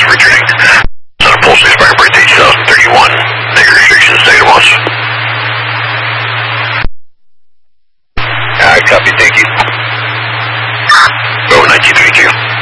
returning. Center pulse expire birthday 2031. Negative restrictions, negative loss. Copy, thank you. Go 1932.